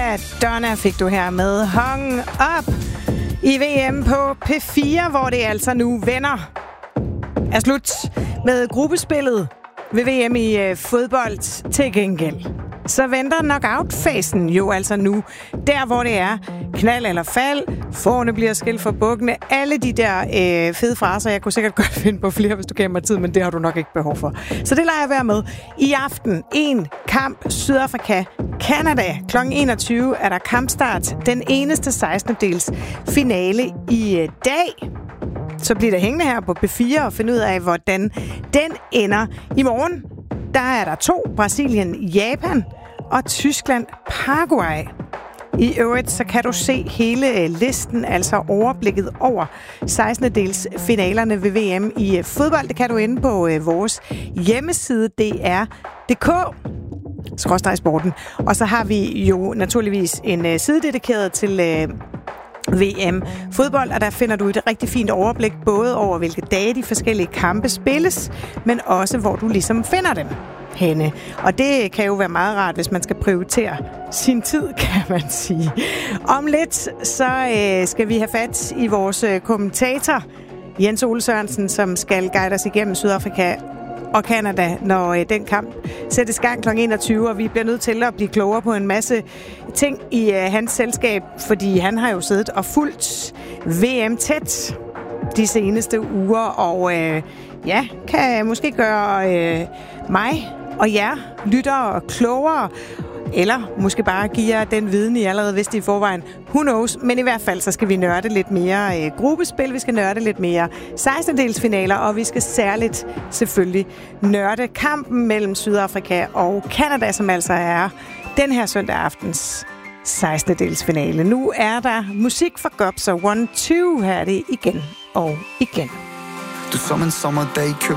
Madonna fik du her med Hung Up i VM på P4, hvor det altså nu venner er slut med gruppespillet ved VM i fodbold. Til gengæld så venter knockout-fasen jo altså nu, der hvor det er knald eller fald, forne bliver skilt for bukkene, alle de der fede fraser. Jeg kunne sikkert godt finde på flere, hvis du gav mig tid, men det har du nok ikke behov for. Så det lader jeg være med. I aften en kamp Sydafrika Canada. Kl. 21 er der kampstart. Den eneste 16-dels finale i dag. Så bliver det hængende her på P4 og finde ud af, hvordan den ender. I morgen, der er der 2. Brasilien, Japan og Tyskland, Paraguay. I øvrigt, så kan du se hele listen, altså overblikket over 16-dels finalerne ved VM i fodbold. Det kan du inde på vores hjemmeside, dr.dk/sporten. Og så har vi jo naturligvis en side dedikeret til VM fodbold, og der finder du et rigtig fint overblik, både over hvilke dage de forskellige kampe spilles, men også hvor du ligesom finder dem henne. Og det kan jo være meget rart, hvis man skal prioritere sin tid, kan man sige. Om lidt, så skal vi have fat i vores kommentator, Jens Ole Sørensen, som skal guide os igennem Sydafrika og Canada, når den kamp sættes gang kl. 21, og vi bliver nødt til at blive klogere på en masse ting i hans selskab, fordi han har jo siddet og fulgt VM tæt de seneste uger, og kan måske gøre mig og jer lyttere klogere, eller måske bare give jer den viden, I allerede vidste i forvejen. Who knows? Men i hvert fald, så skal vi nørde lidt mere gruppespil, vi skal nørde lidt mere 16-delsfinaler, og vi skal særligt selvfølgelig nørde kampen mellem Sydafrika og Canada, som altså er den her søndag aftens 16-delsfinale. Nu er der musik for Gobs og 1-2. Her er det igen og igen. Du som en sommerdag køb